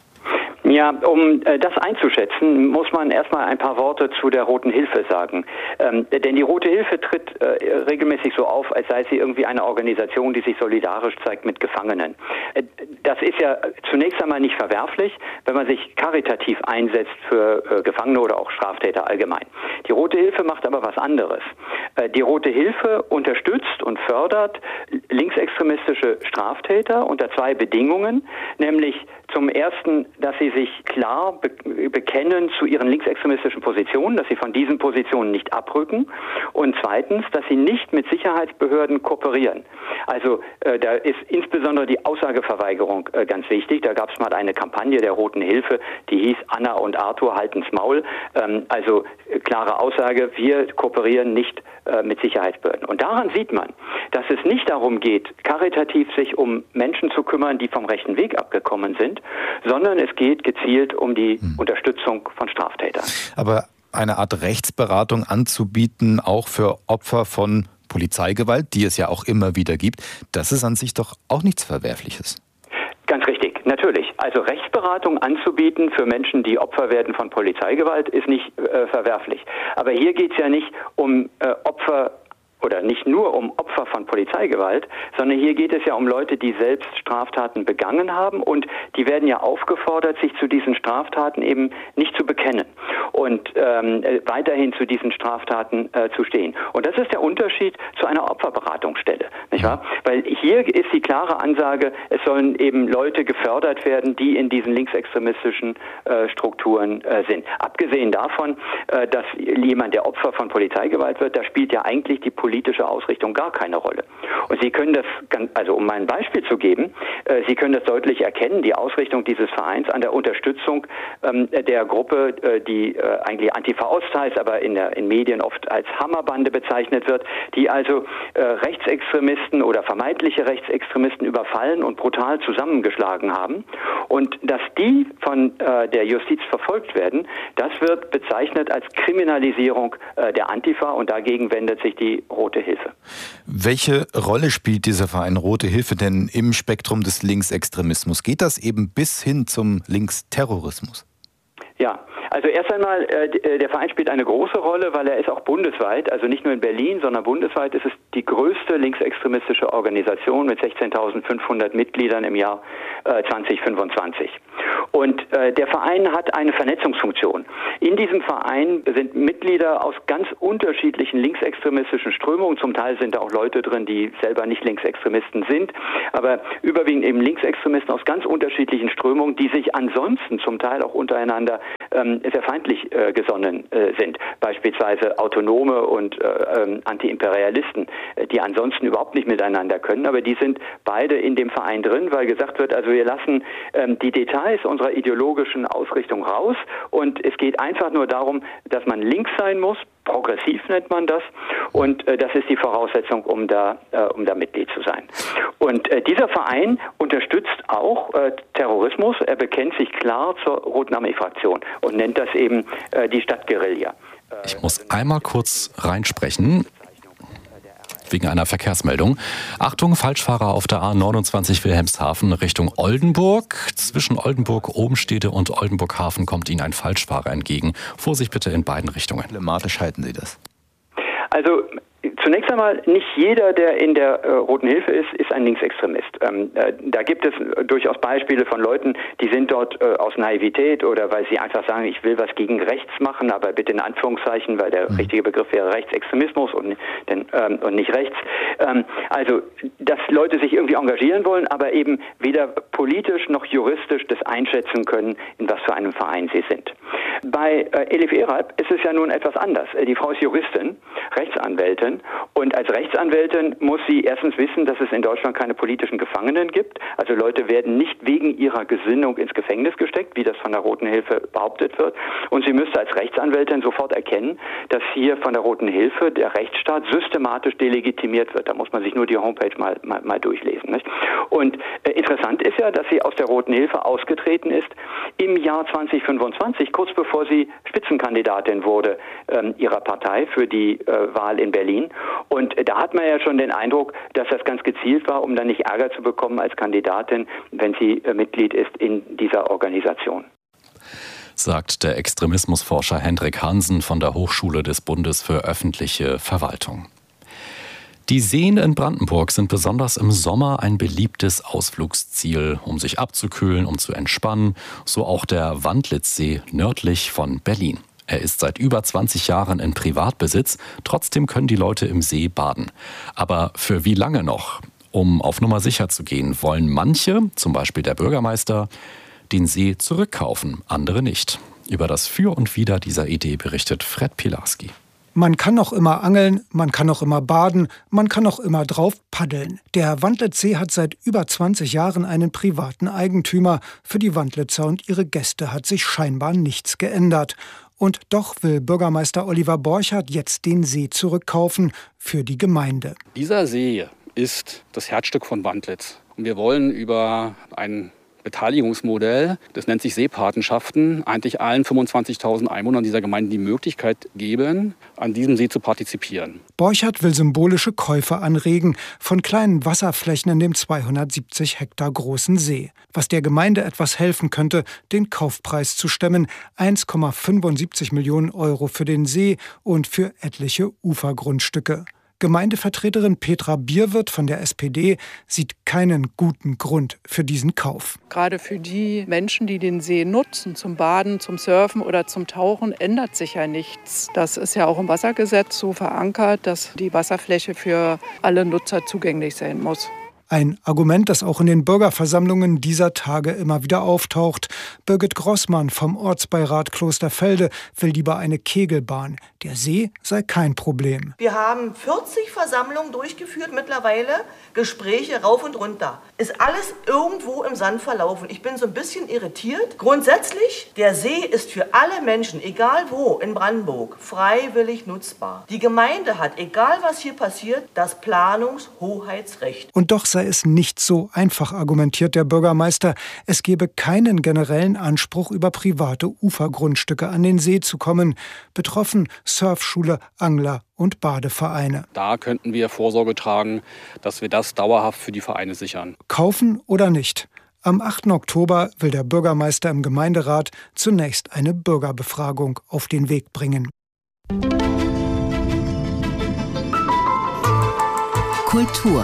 Ja, um äh, das einzuschätzen, muss man erstmal ein paar Worte zu der Roten Hilfe sagen. Ähm, denn die Rote Hilfe tritt äh, regelmäßig so auf, als sei sie irgendwie eine Organisation, die sich solidarisch zeigt mit Gefangenen. Äh, das ist ja zunächst einmal nicht verwerflich, wenn man sich karitativ einsetzt für äh, Gefangene oder auch Straftäter allgemein. Die Rote Hilfe macht aber was anderes. Äh, die Rote Hilfe unterstützt und fördert linksextremistische Straftäter unter zwei Bedingungen, nämlich zum ersten, dass sie sich klar be- bekennen zu ihren linksextremistischen Positionen, dass sie von diesen Positionen nicht abrücken, und zweitens, dass sie nicht mit Sicherheitsbehörden kooperieren. Also äh, da ist insbesondere die Aussageverweigerung äh, ganz wichtig. Da gab es mal eine Kampagne der Roten Hilfe, die hieß Anna und Arthur halten's Maul. Ähm, also äh, klare Aussage, wir kooperieren nicht äh, mit Sicherheitsbehörden. Und daran sieht man, dass es nicht darum geht, karitativ sich um Menschen zu kümmern, die vom rechten Weg abgekommen sind, sondern es geht gezielt um die hm. Unterstützung von Straftätern. Aber eine Art Rechtsberatung anzubieten, auch für Opfer von Polizeigewalt, die es ja auch immer wieder gibt, das ist an sich doch auch nichts Verwerfliches. Ganz richtig, natürlich. Also Rechtsberatung anzubieten für Menschen, die Opfer werden von Polizeigewalt, ist nicht äh, verwerflich. Aber hier geht es ja nicht um äh, Opfer oder nicht nur um Opfer von Polizeigewalt, sondern hier geht es ja um Leute, die selbst Straftaten begangen haben, und die werden ja aufgefordert, sich zu diesen Straftaten eben nicht zu bekennen und ähm, weiterhin zu diesen Straftaten äh, zu stehen. Und das ist der Unterschied zu einer Opferberatungsstelle, nicht wahr? Weil hier ist die klare Ansage, es sollen eben Leute gefördert werden, die in diesen linksextremistischen äh, Strukturen äh, sind. Abgesehen davon, äh, dass jemand, der Opfer von Polizeigewalt wird, da spielt ja eigentlich die politische Ausrichtung gar keine Rolle. Und Sie können das, also um mal ein Beispiel zu geben, äh, Sie können das deutlich erkennen, die Ausrichtung dieses Vereins an der Unterstützung ähm, der Gruppe, äh, die äh, eigentlich Antifa Ost heißt, aber in, der, in Medien oft als Hammerbande bezeichnet wird, die also äh, Rechtsextremisten oder vermeintliche Rechtsextremisten überfallen und brutal zusammengeschlagen haben. Und dass die von äh, der Justiz verfolgt werden, das wird bezeichnet als Kriminalisierung äh, der Antifa und dagegen wendet sich die Rote Hilfe. Welche Rolle spielt dieser Verein Rote Hilfe denn im Spektrum des Linksextremismus? Geht das eben bis hin zum Linksterrorismus? Ja, also erst einmal, äh, der Verein spielt eine große Rolle, weil er ist auch bundesweit, also nicht nur in Berlin, sondern bundesweit ist es die größte linksextremistische Organisation mit sechzehntausendfünfhundert Mitgliedern im Jahr äh, zwanzig fünfundzwanzig. Und äh, der Verein hat eine Vernetzungsfunktion. In diesem Verein sind Mitglieder aus ganz unterschiedlichen linksextremistischen Strömungen. Zum Teil sind da auch Leute drin, die selber nicht Linksextremisten sind, aber überwiegend eben Linksextremisten aus ganz unterschiedlichen Strömungen, die sich ansonsten zum Teil auch untereinander ähm, sehr feindlich äh, gesonnen äh, sind. Beispielsweise Autonome und äh, ähm, Antiimperialisten, äh, die ansonsten überhaupt nicht miteinander können, aber die sind beide in dem Verein drin, weil gesagt wird, also wir lassen ähm, die Details unserer ideologischen Ausrichtung raus und es geht einfach nur darum, dass man links sein muss, progressiv nennt man das, und äh, das ist die Voraussetzung, um da, äh, um da Mitglied zu sein. Und äh, dieser Verein unterstützt auch äh, Terrorismus, er bekennt sich klar zur Roten Armee-Fraktion und nennt das eben äh, die Stadtguerilla. Ich muss einmal kurz reinsprechen. Wegen einer Verkehrsmeldung. Achtung, Falschfahrer auf der A neunundzwanzig Wilhelmshaven Richtung Oldenburg. Zwischen Oldenburg-Obenstede und Oldenburg-Hafen kommt Ihnen ein Falschfahrer entgegen. Vorsicht bitte in beiden Richtungen. Problematisch halten Sie das? Also zunächst einmal, nicht jeder, der in der äh, Roten Hilfe ist, ist ein Linksextremist. Ähm, äh, da gibt es durchaus Beispiele von Leuten, die sind dort äh, aus Naivität oder weil sie einfach sagen, ich will was gegen rechts machen, aber bitte in Anführungszeichen, weil der mhm. richtige Begriff wäre Rechtsextremismus und, denn, ähm, und nicht rechts. Ähm, also, dass Leute sich irgendwie engagieren wollen, aber eben weder politisch noch juristisch das einschätzen können, in was für einem Verein sie sind. Bei äh, Elif Eralp ist es ja nun etwas anders. Die Frau ist Juristin, Rechtsanwältin, und als Rechtsanwältin muss sie erstens wissen, dass es in Deutschland keine politischen Gefangenen gibt. Also Leute werden nicht wegen ihrer Gesinnung ins Gefängnis gesteckt, wie das von der Roten Hilfe behauptet wird. Und sie müsste als Rechtsanwältin sofort erkennen, dass hier von der Roten Hilfe der Rechtsstaat systematisch delegitimiert wird. Da muss man sich nur die Homepage mal, mal, mal durchlesen. Nicht? Und äh, interessant ist ja, dass sie aus der Roten Hilfe ausgetreten ist im Jahr zwanzig fünfundzwanzig, kurz bevor sie Spitzenkandidatin wurde ähm, ihrer Partei für die äh, Wahl in Berlin. Und da hat man ja schon den Eindruck, dass das ganz gezielt war, um dann nicht Ärger zu bekommen als Kandidatin, wenn sie äh, Mitglied ist in dieser Organisation. Sagt der Extremismusforscher Hendrik Hansen von der Hochschule des Bundes für öffentliche Verwaltung. Die Seen in Brandenburg sind besonders im Sommer ein beliebtes Ausflugsziel, um sich abzukühlen, um zu entspannen, so auch der Wandlitzsee nördlich von Berlin. Er ist seit über zwanzig Jahren in Privatbesitz, trotzdem können die Leute im See baden. Aber für wie lange noch? Um auf Nummer sicher zu gehen, wollen manche, zum Beispiel der Bürgermeister, den See zurückkaufen, andere nicht. Über das Für und Wider dieser Idee berichtet Fred Pilarski. Man kann noch immer angeln, man kann noch immer baden, man kann noch immer drauf paddeln. Der Wandlitzsee hat seit über zwanzig Jahren einen privaten Eigentümer. Für die Wandlitzer und ihre Gäste hat sich scheinbar nichts geändert. Und doch will Bürgermeister Oliver Borchardt jetzt den See zurückkaufen für die Gemeinde. Dieser See ist das Herzstück von Wandlitz. Und wir wollen über ein Beteiligungsmodell, das nennt sich Seepatenschaften, eigentlich allen fünfundzwanzigtausend Einwohnern dieser Gemeinde die Möglichkeit geben, an diesem See zu partizipieren. Borchardt will symbolische Käufe anregen von kleinen Wasserflächen in dem zweihundertsiebzig Hektar großen See. Was der Gemeinde etwas helfen könnte, den Kaufpreis zu stemmen, eins Komma fünfundsiebzig Millionen Euro für den See und für etliche Ufergrundstücke. Gemeindevertreterin Petra Bierwirth von der S P D sieht keinen guten Grund für diesen Kauf. Gerade für die Menschen, die den See nutzen, zum Baden, zum Surfen oder zum Tauchen, ändert sich ja nichts. Das ist ja auch im Wassergesetz so verankert, dass die Wasserfläche für alle Nutzer zugänglich sein muss. Ein Argument, das auch in den Bürgerversammlungen dieser Tage immer wieder auftaucht. Birgit Grossmann vom Ortsbeirat Klosterfelde will lieber eine Kegelbahn. Der See sei kein Problem. Wir haben vierzig Versammlungen durchgeführt mittlerweile, Gespräche rauf und runter. Ist alles irgendwo im Sand verlaufen. Ich bin so ein bisschen irritiert. Grundsätzlich, der See ist für alle Menschen, egal wo, in Brandenburg, freiwillig nutzbar. Die Gemeinde hat, egal was hier passiert, das Planungshoheitsrecht. Und doch sei es nicht so einfach, argumentiert der Bürgermeister. Es gebe keinen generellen Anspruch, über private Ufergrundstücke an den See zu kommen. Betroffen Surfschule, Angler und Badevereine. Da könnten wir Vorsorge tragen, dass wir das dauerhaft für die Vereine sichern. Kaufen oder nicht? Am achten Oktober will der Bürgermeister im Gemeinderat zunächst eine Bürgerbefragung auf den Weg bringen. Kultur.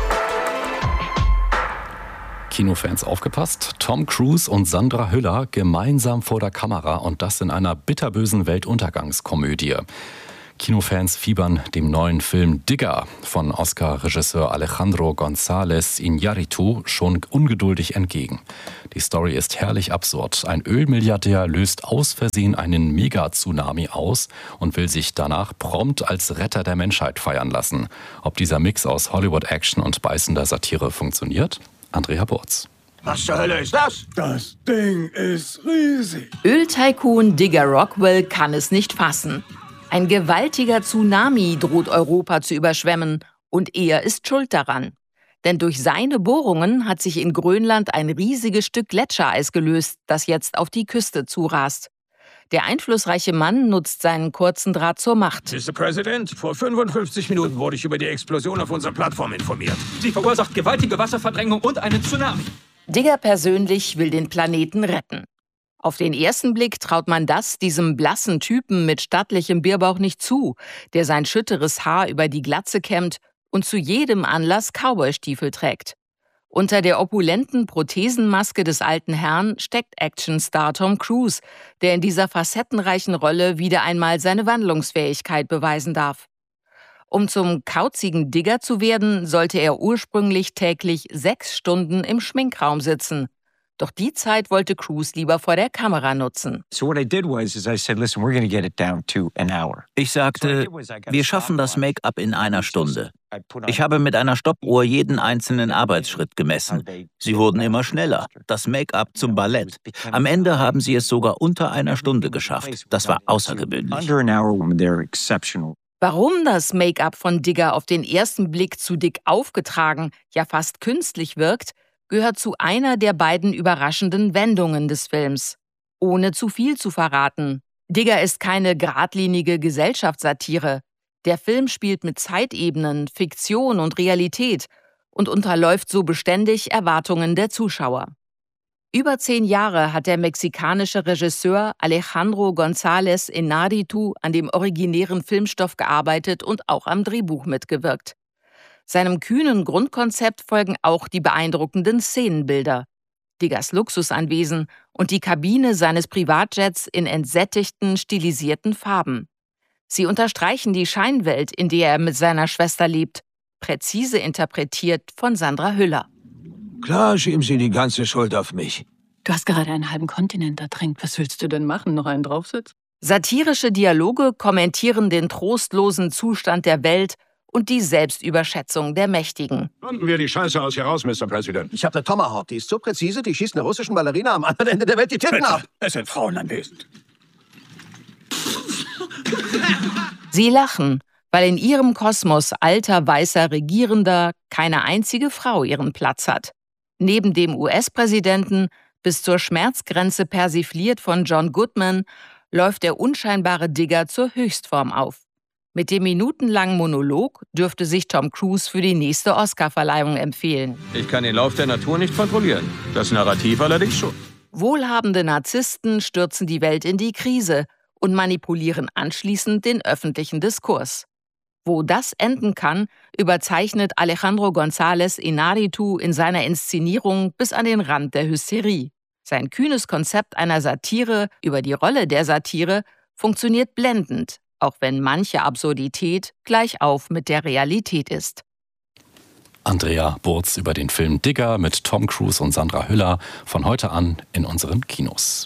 Kinofans aufgepasst. Tom Cruise und Sandra Hüller gemeinsam vor der Kamera und das in einer bitterbösen Weltuntergangskomödie. Kinofans fiebern dem neuen Film Digger von Oscar-Regisseur Alejandro González Iñárritu schon ungeduldig entgegen. Die Story ist herrlich absurd. Ein Ölmilliardär löst aus Versehen einen Mega-Tsunami aus und will sich danach prompt als Retter der Menschheit feiern lassen. Ob dieser Mix aus Hollywood-Action und beißender Satire funktioniert? Andrea Burz. Was zur Hölle ist das? Das Ding ist riesig. Öltycoon Digger Rockwell kann es nicht fassen. Ein gewaltiger Tsunami droht Europa zu überschwemmen und er ist schuld daran. Denn durch seine Bohrungen hat sich in Grönland ein riesiges Stück Gletschereis gelöst, das jetzt auf die Küste zurast. Der einflussreiche Mann nutzt seinen kurzen Draht zur Macht. Mister President, vor fünfundfünfzig Minuten wurde ich über die Explosion auf unserer Plattform informiert. Sie verursacht gewaltige Wasserverdrängung und einen Tsunami. Digger persönlich will den Planeten retten. Auf den ersten Blick traut man das diesem blassen Typen mit stattlichem Bierbauch nicht zu, der sein schütteres Haar über die Glatze kämmt und zu jedem Anlass Cowboystiefel trägt. Unter der opulenten Prothesenmaske des alten Herrn steckt Actionstar Tom Cruise, der in dieser facettenreichen Rolle wieder einmal seine Wandlungsfähigkeit beweisen darf. Um zum kauzigen Digger zu werden, sollte er ursprünglich täglich sechs Stunden im Schminkraum sitzen. Doch die Zeit wollte Cruise lieber vor der Kamera nutzen. Ich sagte, wir schaffen das Make-up in einer Stunde. Ich habe mit einer Stoppuhr jeden einzelnen Arbeitsschritt gemessen. Sie wurden immer schneller. Das Make-up zum Ballett. Am Ende haben sie es sogar unter einer Stunde geschafft. Das war außergewöhnlich. Warum das Make-up von Digger auf den ersten Blick zu dick aufgetragen, ja fast künstlich wirkt, gehört zu einer der beiden überraschenden Wendungen des Films. Ohne zu viel zu verraten. Digger ist keine geradlinige Gesellschaftssatire. Der Film spielt mit Zeitebenen, Fiktion und Realität und unterläuft so beständig Erwartungen der Zuschauer. Über zehn Jahre hat der mexikanische Regisseur Alejandro González Iñárritu an dem originären Filmstoff gearbeitet und auch am Drehbuch mitgewirkt. Seinem kühnen Grundkonzept folgen auch die beeindruckenden Szenenbilder. Diggers Luxusanwesen und die Kabine seines Privatjets in entsättigten, stilisierten Farben. Sie unterstreichen die Scheinwelt, in der er mit seiner Schwester lebt, präzise interpretiert von Sandra Hüller. Klar, schieben Sie die ganze Schuld auf mich. Du hast gerade einen halben Kontinent ertränkt. Was willst du denn machen? Noch einen draufsitzen? Satirische Dialoge kommentieren den trostlosen Zustand der Welt und die Selbstüberschätzung der Mächtigen. Runden wir die Scheiße aus hier raus, Mister President. Ich habe eine Tomahawk, die ist so präzise, die schießt einer russischen Ballerina am anderen Ende der Welt die Titten ab. Es sind Frauen anwesend. Sie lachen, weil in ihrem Kosmos alter, weißer Regierender keine einzige Frau ihren Platz hat. Neben dem U S-Präsidenten, bis zur Schmerzgrenze persifliert von John Goodman, läuft der unscheinbare Digger zur Höchstform auf. Mit dem minutenlangen Monolog dürfte sich Tom Cruise für die nächste Oscarverleihung empfehlen. Ich kann den Lauf der Natur nicht kontrollieren. Das Narrativ allerdings schon. Wohlhabende Narzissten stürzen die Welt in die Krise und manipulieren anschließend den öffentlichen Diskurs. Wo das enden kann, überzeichnet Alejandro González Iñárritu in seiner Inszenierung bis an den Rand der Hysterie. Sein kühnes Konzept einer Satire über die Rolle der Satire funktioniert blendend, auch wenn manche Absurdität gleichauf mit der Realität ist. Andrea Burz über den Film Digger mit Tom Cruise und Sandra Hüller von heute an in unseren Kinos.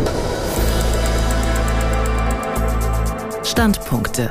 Standpunkte.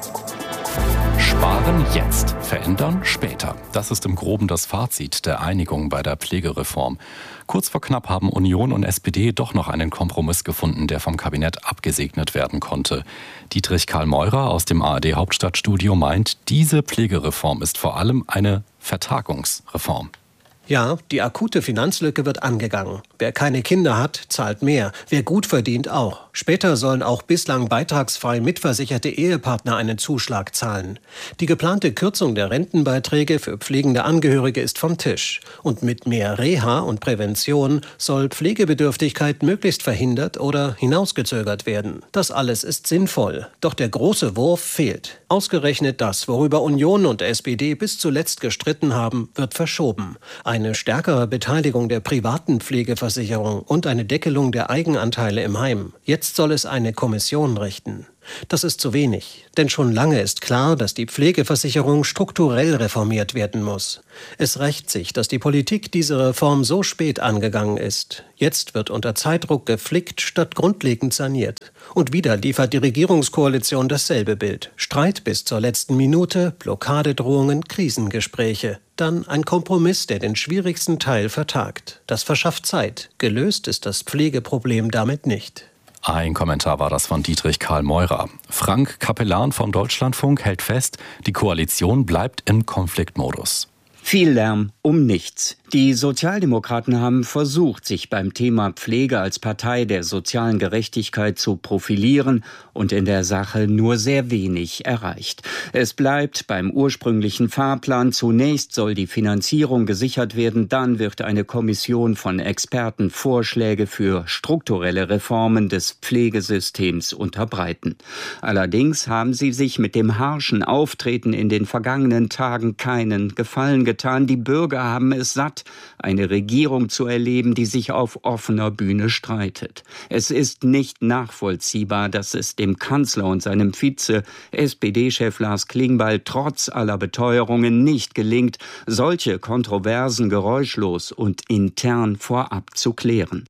Sparen jetzt, verändern später. Das ist im Groben das Fazit der Einigung bei der Pflegereform. Kurz vor knapp haben Union und S P D doch noch einen Kompromiss gefunden, der vom Kabinett abgesegnet werden konnte. Dietrich Karl Meurer aus dem A R D-Hauptstadtstudio meint, diese Pflegereform ist vor allem eine Vertagungsreform. Ja, die akute Finanzlücke wird angegangen. Wer keine Kinder hat, zahlt mehr. Wer gut verdient, auch. Später sollen auch bislang beitragsfrei mitversicherte Ehepartner einen Zuschlag zahlen. Die geplante Kürzung der Rentenbeiträge für pflegende Angehörige ist vom Tisch. Und mit mehr Reha und Prävention soll Pflegebedürftigkeit möglichst verhindert oder hinausgezögert werden. Das alles ist sinnvoll. Doch der große Wurf fehlt. Ausgerechnet das, worüber Union und S P D bis zuletzt gestritten haben, wird verschoben. Eine stärkere Beteiligung der privaten Pflegeversicherung und eine Deckelung der Eigenanteile im Heim. Jetzt soll es eine Kommission richten. Das ist zu wenig, denn schon lange ist klar, dass die Pflegeversicherung strukturell reformiert werden muss. Es rächt sich, dass die Politik diese Reform so spät angegangen ist. Jetzt wird unter Zeitdruck geflickt statt grundlegend saniert. Und wieder liefert die Regierungskoalition dasselbe Bild. Streit bis zur letzten Minute, Blockadedrohungen, Krisengespräche. Dann ein Kompromiss, der den schwierigsten Teil vertagt. Das verschafft Zeit. Gelöst ist das Pflegeproblem damit nicht. Ein Kommentar war das von Dietrich Karl Meurer. Frank Capellan von Deutschlandfunk hält fest, die Koalition bleibt im Konfliktmodus. Viel Lärm um nichts. Die Sozialdemokraten haben versucht, sich beim Thema Pflege als Partei der sozialen Gerechtigkeit zu profilieren und in der Sache nur sehr wenig erreicht. Es bleibt beim ursprünglichen Fahrplan. Zunächst soll die Finanzierung gesichert werden, dann wird eine Kommission von Experten Vorschläge für strukturelle Reformen des Pflegesystems unterbreiten. Allerdings haben sie sich mit dem harschen Auftreten in den vergangenen Tagen keinen Gefallen getan. Die Bürger haben es satt, eine Regierung zu erleben, die sich auf offener Bühne streitet. Es ist nicht nachvollziehbar, dass es dem Kanzler und seinem Vize, S P D-Chef Lars Klingbeil, trotz aller Beteuerungen nicht gelingt, solche Kontroversen geräuschlos und intern vorab zu klären.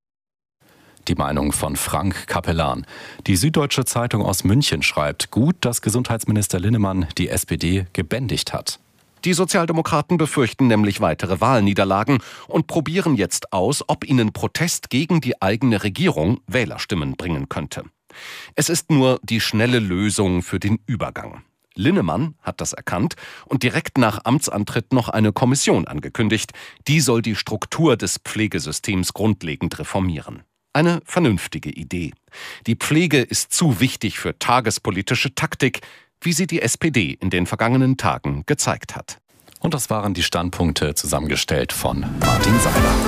Die Meinung von Frank Capellan. Die Süddeutsche Zeitung aus München schreibt, gut, dass Gesundheitsminister Linnemann die S P D gebändigt hat. Die Sozialdemokraten befürchten nämlich weitere Wahlniederlagen und probieren jetzt aus, ob ihnen Protest gegen die eigene Regierung Wählerstimmen bringen könnte. Es ist nur die schnelle Lösung für den Übergang. Linnemann hat das erkannt und direkt nach Amtsantritt noch eine Kommission angekündigt. Die soll die Struktur des Pflegesystems grundlegend reformieren. Eine vernünftige Idee. Die Pflege ist zu wichtig für tagespolitische Taktik, wie sie die S P D in den vergangenen Tagen gezeigt hat. Und das waren die Standpunkte, zusammengestellt von Martin Seiler.